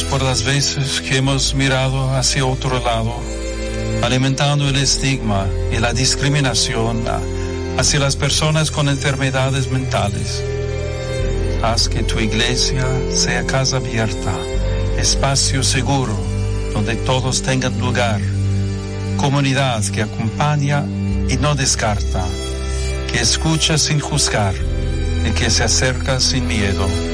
perdónanos por las veces que hemos mirado hacia otro lado, alimentando el estigma y la discriminación hacia las personas con enfermedades mentales. Haz que tu iglesia sea casa abierta, espacio seguro, donde todos tengan lugar, comunidad que acompaña y no descarta, que escucha sin juzgar y que se acerca sin miedo.